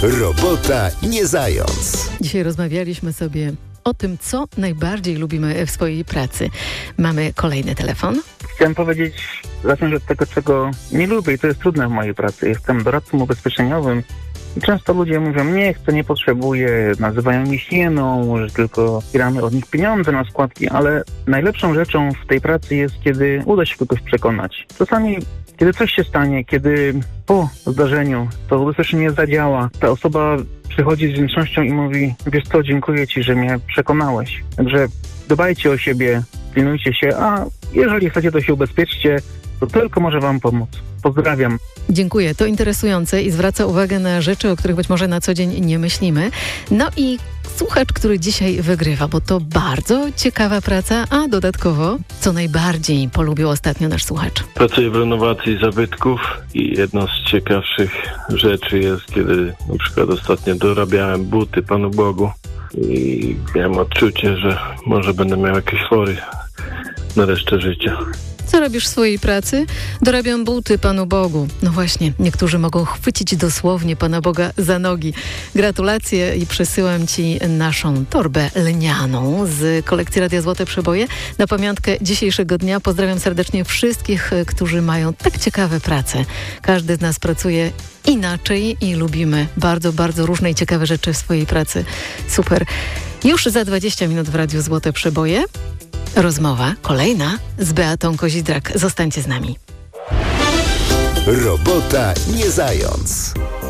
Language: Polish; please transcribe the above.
Robota nie zając. Dzisiaj rozmawialiśmy sobie o tym, co najbardziej lubimy w swojej pracy. Mamy kolejny telefon. Chciałem powiedzieć, zacząć od tego, czego nie lubię i to jest trudne w mojej pracy. Jestem doradcą ubezpieczeniowym i często ludzie mówią, nie chcę, nie potrzebuję, nazywają mnie hieną, że tylko zbieramy od nich pieniądze na składki, ale najlepszą rzeczą w tej pracy jest, kiedy uda się kogoś przekonać. Czasami, kiedy coś się stanie, kiedy po zdarzeniu to ubezpieczenie zadziała, ta osoba przychodzi z wdzięcznością i mówi, wiesz co, dziękuję Ci, że mnie przekonałeś. Także dbajcie o siebie, pilnujcie się, a jeżeli chcecie, to się ubezpieczcie, to tylko może Wam pomóc. Pozdrawiam. Dziękuję, to interesujące i zwraca uwagę na rzeczy, o których być może na co dzień nie myślimy. No i słuchacz, który dzisiaj wygrywa, bo to bardzo ciekawa praca, a dodatkowo, co najbardziej polubił ostatnio nasz słuchacz. Pracuję w renowacji zabytków i jedną z ciekawszych rzeczy jest, kiedy na przykład ostatnio dorabiałem buty Panu Bogu i miałem odczucie, że może będę miał jakieś chory na resztę życia. Co robisz w swojej pracy? Dorabiam buty Panu Bogu. No właśnie, niektórzy mogą chwycić dosłownie Pana Boga za nogi. Gratulacje i przesyłam Ci naszą torbę lnianą z kolekcji Radia Złote Przeboje. Na pamiątkę dzisiejszego dnia pozdrawiam serdecznie wszystkich, którzy mają tak ciekawe prace. Każdy z nas pracuje inaczej i lubimy bardzo, bardzo różne i ciekawe rzeczy w swojej pracy. Super. Już za 20 minut w Radiu Złote Przeboje. Rozmowa kolejna z Beatą Kozidrak. Zostańcie z nami. Robota nie zając.